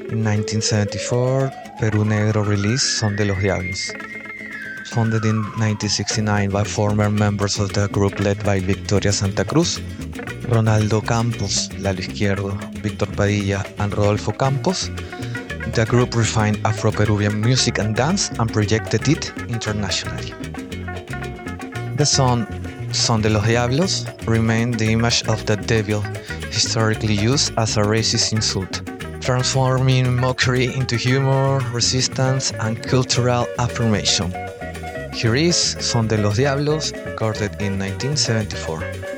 In 1974, Perú Negro released Son de los Diablos. Founded in 1969 by former members of the group led by Victoria Santa Cruz, Ronaldo Campos, Lalo Izquierdo, Víctor Padilla, and Rodolfo Campos, the group refined Afro-Peruvian music and dance and projected it internationally. The song Son de los Diablos remained the image of the devil, historically used as a racist insult, transforming mockery into humor, resistance, and cultural affirmation. Here is Son de los Diablos, recorded in 1974.